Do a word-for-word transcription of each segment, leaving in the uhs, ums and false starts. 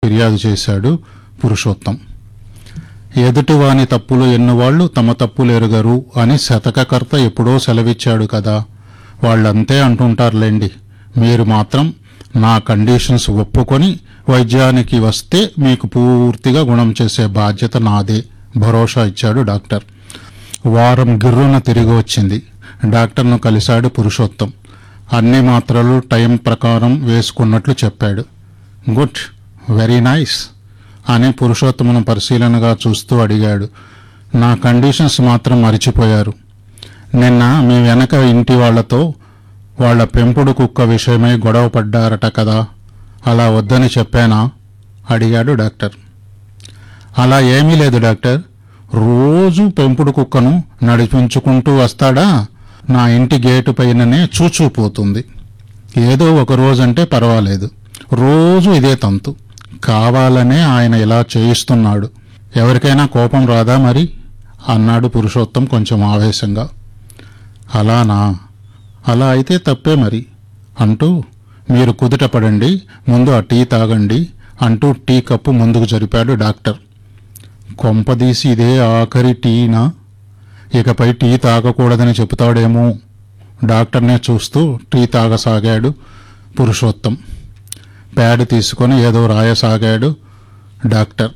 ఫిర్యాదు చేశాడు పురుషోత్తం. ఎదుటివాని తప్పులు ఎన్నువాళ్లు తమ తప్పులు ఎరుగరు అని శతకకర్త ఎప్పుడో సెలవిచ్చాడు కదా. వాళ్ళంతే అంటుంటారులేండి. మీరు మాత్రం నా కండిషన్స్ ఒప్పుకొని వైద్యానికి వస్తే మీకు పూర్తిగా గుణం చేసే బాధ్యత నాదే భరోసా ఇచ్చాడు డాక్టర్. వారం గిర్రున తిరిగి వచ్చింది. డాక్టర్ను కలిశాడు పురుషోత్తం. అన్ని మాత్రలు టైం ప్రకారం వేసుకున్నట్లు చెప్పాడు. గుడ్, వెరీ నైస్ అని పురుషోత్తమును పరిశీలనగా చూస్తూ అడిగాడు. నా కండిషన్స్ మాత్రం మరిచిపోయారు. నిన్న మీ వెనక ఇంటి వాళ్లతో వాళ్ల పెంపుడు కుక్క విషయమై గొడవ పడ్డారట కదా, అలా వద్దని చెప్పానా అడిగాడు డాక్టర్. అలా ఏమీ లేదు డాక్టర్. రోజు పెంపుడు కుక్కను నడిపించుకుంటూ వస్తాడా, నా ఇంటి గేటు పైననే చూచూపోతుంది. ఏదో ఒక రోజంటే పర్వాలేదు, రోజు ఇదే తంతు. కావాలనే ఆయన ఇలా చేయిస్తున్నాడు. ఎవరికైనా కోపం రాదా మరి అన్నాడు పురుషోత్తం కొంచెం ఆవేశంగా. అలానా, అలా అయితే తప్పే మరి అంటూ, మీరు కుదుట పడండి, ముందు ఆ టీ తాగండి అంటూ టీ కప్పు ముందుకు జరిపాడు డాక్టర్. కొంపదీసి ఇదే ఆఖరి టీనా, ఇకపై టీ తాగకూడదని చెబుతాడేమో డాక్టర్నే చూస్తూ టీ తాగసాగాడు పురుషోత్తం. ప్యాడ్ తీసుకొని ఏదో రాయసాగాడు డాక్టర్.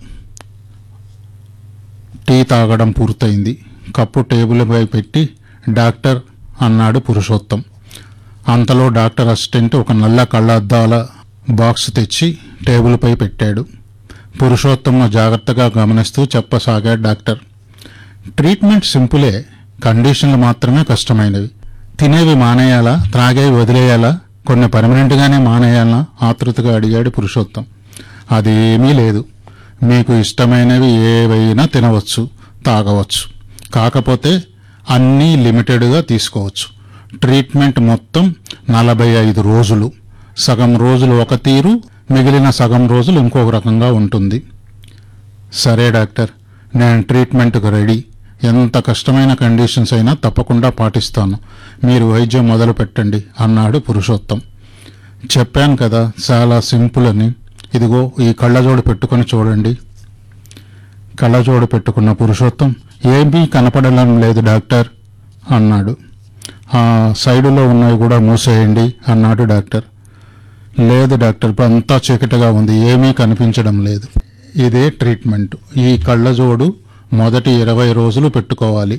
టీ తాగడం పూర్తయింది. కప్పు టేబుల్పై పెట్టి డాక్టర్ అన్నాడు పురుషోత్తం. అంతలో డాక్టర్ అసిస్టెంట్ ఒక నల్ల కళ్ళద్దాల బాక్స్ తెచ్చి టేబుల్పై పెట్టాడు. పురుషోత్తంను జాగ్రత్తగా గమనిస్తూ చెప్పసాగాడు డాక్టర్. ట్రీట్మెంట్ సింపులే, కండిషన్లు మాత్రమే కష్టమైనవి. తినేవి మానేయాలా, త్రాగేవి వదిలేయాలా, కొన్ని పర్మనెంట్గానే మానేయాలా ఆతృతగా అడిగాడు పురుషోత్తం. అదేమీ లేదు. మీకు ఇష్టమైనవి ఏవైనా తినవచ్చు, తాగవచ్చు. కాకపోతే అన్నీ లిమిటెడ్గా తీసుకోవచ్చు. ట్రీట్మెంట్ మొత్తం నలభై ఐదు రోజులు. సగం రోజులు ఒక తీరు, మిగిలిన సగం రోజులు ఇంకొక రకంగా ఉంటుంది. సరే డాక్టర్, నేను ట్రీట్మెంట్కు రెడీ. ఎంత కష్టమైన కండిషన్స్ అయినా తప్పకుండా పాటిస్తాను. మీరు వైద్యం మొదలు పెట్టండి అన్నాడు పురుషోత్తం. చెప్పాను కదా చాలా సింపుల్ అని. ఇదిగో ఈ కళ్ళజోడు పెట్టుకొని చూడండి. కళ్ళజోడు పెట్టుకున్న పురుషోత్తం, ఏమీ కనపడడం లేదు డాక్టర్ అన్నాడు. ఆ సైడులో ఉన్నవి కూడా మూసేయండి అన్నాడు డాక్టర్. లేదు డాక్టర్, అంతా చీకటిగా ఉంది, ఏమీ కనిపించడం లేదు. ఇదే ట్రీట్మెంట్. ఈ కళ్ళజోడు మొదటి ఇరవై రోజులు పెట్టుకోవాలి.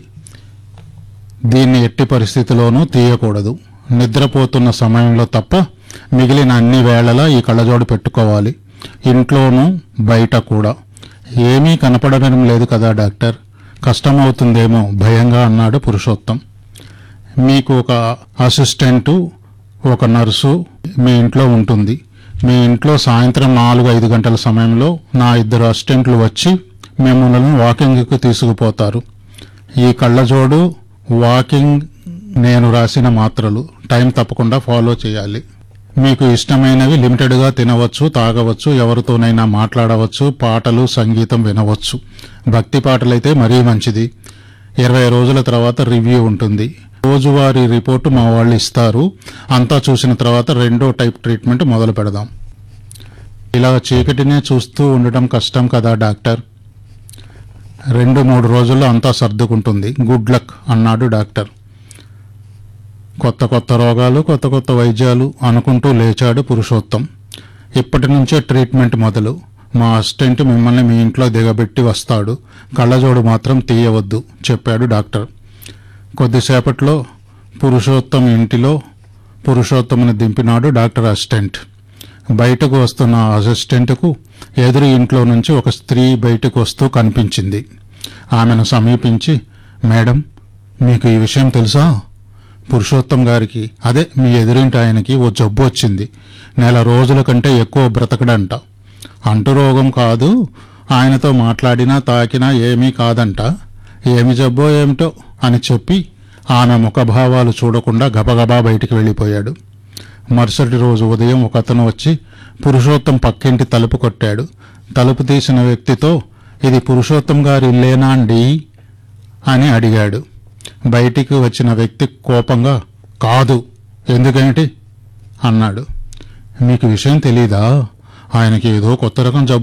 దీన్ని ఎట్టి పరిస్థితిలోనూ తీయకూడదు. నిద్రపోతున్న సమయంలో తప్ప మిగిలిన అన్ని వేళలా ఈ కళ్ళజోడు పెట్టుకోవాలి. ఇంట్లోనూ బయట కూడా. ఏమీ కనపడడం లేదు కదా డాక్టర్, కష్టమవుతుందేమో భయంగా అన్నాడు పురుషోత్తం. మీకు ఒక అసిస్టెంటు, ఒక నర్సు మీ ఇంట్లో ఉంటుంది. మీ ఇంట్లో సాయంత్రం నాలుగు ఐదు గంటల సమయంలో నా ఇద్దరు అసిస్టెంట్లు వచ్చి మిమ్మల్ని వాకింగ్కి తీసుకుపోతారు. ఈ కళ్ళజోడు, వాకింగ్, నేను రాసిన మాత్రలు టైం తప్పకుండా ఫాలో చేయాలి. మీకు ఇష్టమైనవి లిమిటెడ్గా తినవచ్చు, తాగవచ్చు, ఎవరితోనైనా మాట్లాడవచ్చు, పాటలు సంగీతం వినవచ్చు. భక్తి పాటలైతే మరీ మంచిది. ఇరవై రోజుల తర్వాత రివ్యూ ఉంటుంది. రోజువారీ రిపోర్టు మా వాళ్ళు ఇస్తారు. అంతా చూసిన తర్వాత రెండో టైప్ ట్రీట్మెంట్ మొదలు పెడదాం. ఇలా చీకటినే చూస్తూ ఉండటం కష్టం కదా డాక్టర్. రెండు మూడు రోజుల్లో అంతా సర్దుకుంటుంది. గుడ్ లక్ అన్నాడు డాక్టర్. కొత్త కొత్త రోగాలు, కొత్త కొత్త వైద్యాలు అనుకుంటూ లేచాడు పురుషోత్తం. ఇప్పటి నుంచే ట్రీట్మెంట్ మొదలు. మా అసిస్టెంట్ మిమ్మల్ని మీ ఇంట్లో దిగబెట్టి వస్తాడు. కళ్ళజోడు మాత్రం తీయవద్దు చెప్పాడు డాక్టర్. కొద్దిసేపట్లో పురుషోత్తం ఇంటిలో పురుషోత్తముని దింపినాడు డాక్టర్ అసిస్టెంట్. బయటకు వస్తున్న అసిస్టెంట్కు ఎదురు ఇంట్లో నుంచి ఒక స్త్రీ బయటకు వస్తూ కనిపించింది. ఆమెను సమీపించి, మేడం, మీకు ఈ విషయం తెలుసా? పురుషోత్తం గారికి, అదే మీ ఎదురింటి ఆయనకి ఓ జబ్బు వచ్చింది. నెల రోజుల కంటే ఎక్కువ బ్రతకడంట. అంటురోగం కాదు, ఆయనతో మాట్లాడినా తాకినా ఏమీ కాదంట. ఏమి జబ్బో ఏమిటో అని చెప్పి ఆమె ముఖభావాలు చూడకుండా గబగబా బయటికి వెళ్ళిపోయాడు. మరుసటి రోజు ఉదయం ఒకతను వచ్చి పురుషోత్తం పక్కింటి తలుపు కొట్టాడు. తలుపు తీసిన వ్యక్తితో, ఇది పురుషోత్తం గారి ఇల్లేనా అండి అని అడిగాడు. బయటికి వచ్చిన వ్యక్తి కోపంగా, కాదు, ఎందుకేంటి అన్నాడు. మీకు విషయం తెలీదా? ఆయనకి ఏదో కొత్త రకం జబ్బు